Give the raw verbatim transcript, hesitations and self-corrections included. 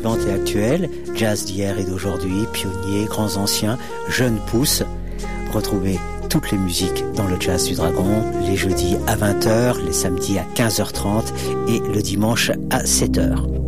vivante et actuelle, jazz d'hier et d'aujourd'hui, pionniers, grands anciens, jeunes pousses. Retrouvez toutes les musiques dans le Jazz du Dragon, les jeudis à vingt heures, les samedis à quinze heures trente et le dimanche à sept heures.